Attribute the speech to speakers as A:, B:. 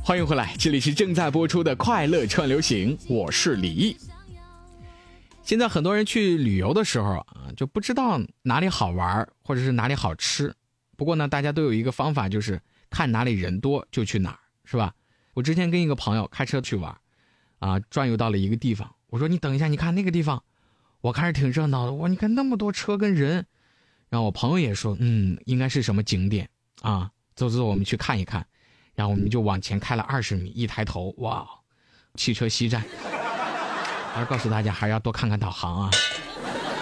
A: 欢迎回来，这里是正在播出的快乐串流行，我是李毅。现在很多人去旅游的时候啊，就不知道哪里好玩或者是哪里好吃。不过呢，大家都有一个方法，就是看哪里人多就去哪儿，是吧？我之前跟一个朋友开车去玩啊，转悠到了一个地方，我说你等一下，你看那个地方，我看着挺热闹的，哇，你看那么多车跟人。然后我朋友也说，应该是什么景点啊？走，我们去看一看。然后我们就往前开了20米，一抬头，哇，汽车西站。还是告诉大家，还是要多看看导航啊。